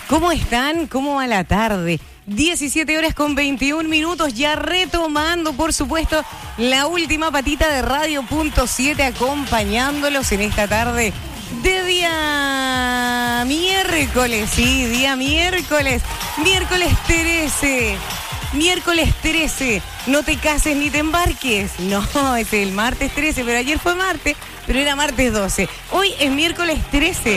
¿Cómo están? ¿Cómo va la tarde? 17 horas con 21 minutos, ya retomando, por supuesto, la última patita de Radio.7, acompañándolos en esta tarde de día miércoles, sí, día miércoles 13. Miércoles 13, no te cases ni te embarques. No, es el martes 13, pero ayer fue martes, pero era martes 12. Hoy es miércoles 13.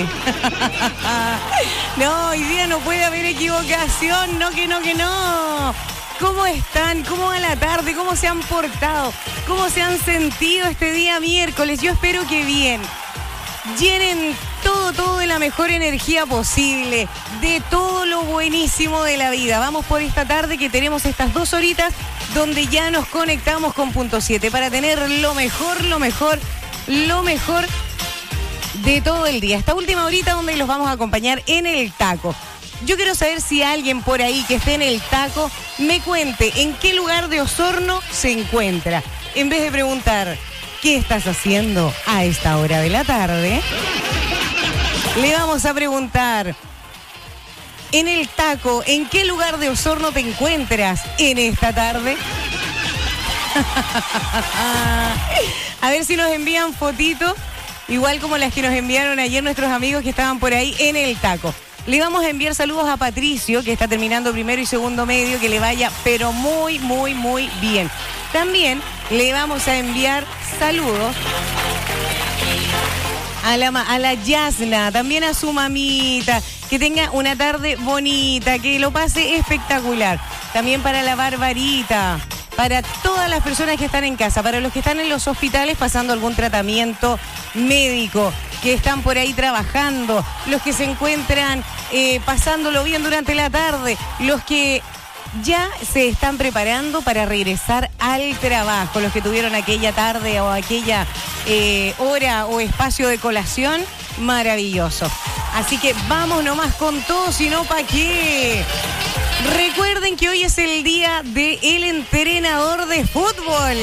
No, hoy día no puede haber equivocación, no. ¿Cómo están? ¿Cómo va la tarde? ¿Cómo se han portado? ¿Cómo se han sentido este día miércoles? Yo espero que bien. Llenen todo de la mejor energía posible, de todo lo buenísimo de la vida. Vamos por esta tarde que tenemos estas 2 horitas donde ya nos conectamos con Punto 7 para tener lo mejor de todo el día. Esta última horita donde los vamos a acompañar en el taco. Yo quiero saber si alguien por ahí que esté en el taco me cuente en qué lugar de Osorno se encuentra. En vez de preguntar, ¿qué estás haciendo a esta hora de la tarde? Le vamos a preguntar, en el taco, ¿en qué lugar de Osorno te encuentras en esta tarde? A ver si nos envían fotitos, igual como las que nos enviaron ayer nuestros amigos que estaban por ahí en el taco. Le vamos a enviar saludos a Patricio, que está terminando primero y segundo medio, que le vaya, pero muy bien. También le vamos a enviar saludos a la Yasna, también a su mamita, que tenga una tarde bonita, que lo pase espectacular. También para la Barbarita, para todas las personas que están en casa, para los que están en los hospitales pasando algún tratamiento médico, que están por ahí trabajando, los que se encuentran pasándolo bien durante la tarde, los que ya se están preparando para regresar al trabajo, los que tuvieron aquella tarde o aquella hora o espacio de colación, maravilloso. Así que vamos nomás con todo, si no, ¿pa' qué? Recuerden que hoy es el día del entrenador de fútbol.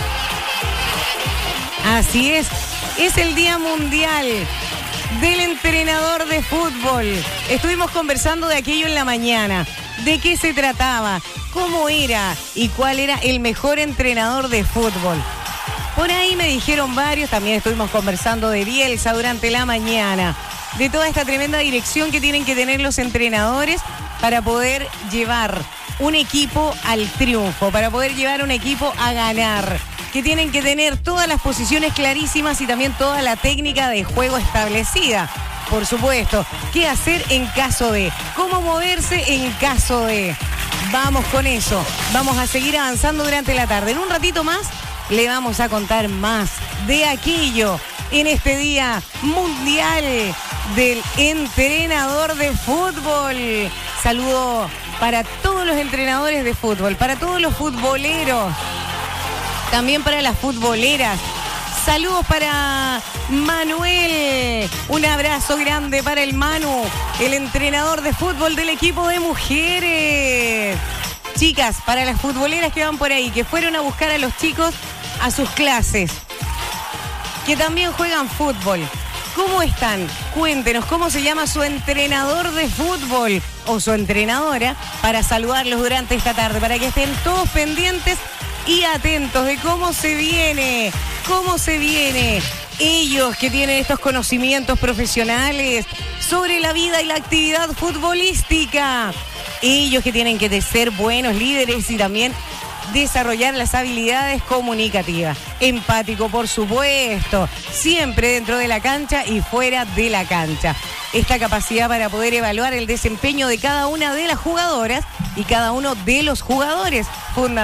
Así es el Día Mundial del Entrenador de Fútbol. Estuvimos conversando de aquello en la mañana, de qué se trataba, cómo era y cuál era el mejor entrenador de fútbol. Por ahí me dijeron varios, también estuvimos conversando de Bielsa durante la mañana, de toda esta tremenda dirección que tienen que tener los entrenadores para poder llevar un equipo al triunfo, para poder llevar un equipo a ganar, que tienen que tener todas las posiciones clarísimas y también toda la técnica de juego establecida. Por supuesto, qué hacer en caso de, cómo moverse en caso de. Vamos con eso, vamos a seguir avanzando durante la tarde. En un ratito más le vamos a contar más de aquello en este Día Mundial del Entrenador de Fútbol. Saludo para todos los entrenadores de fútbol, para todos los futboleros, también para las futboleras. Saludos para Manuel, un abrazo grande para el Manu, el entrenador de fútbol del equipo de mujeres. Chicas, para las futboleras que van por ahí, que fueron a buscar a los chicos a sus clases, que también juegan fútbol. ¿Cómo están? Cuéntenos cómo se llama su entrenador de fútbol o su entrenadora para saludarlos durante esta tarde, para que estén todos pendientes y atentos de cómo se viene. Ellos que tienen estos conocimientos profesionales sobre la vida y la actividad futbolística. Ellos que tienen que ser buenos líderes y también desarrollar las habilidades comunicativas. Empático, por supuesto, siempre dentro de la cancha y fuera de la cancha. Esta capacidad para poder evaluar el desempeño de cada una de las jugadoras y cada uno de los jugadores, fundamental.